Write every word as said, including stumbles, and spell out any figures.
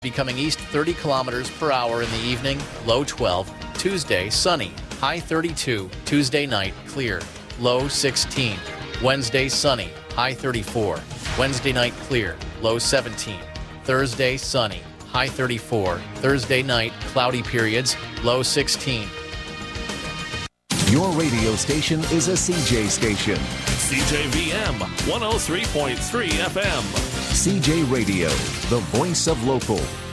Becoming east thirty kilometers per hour in the evening, low twelve. Tuesday, sunny, high thirty-two. Tuesday night, clear, low sixteen. Wednesday, sunny, high thirty-four. Wednesday night, clear, low seventeen. Thursday, sunny, high thirty-four. Thursday night, cloudy periods, low sixteen. Your radio station is a C J station. C J V M one oh three point three F M. C J Radio, the voice of local.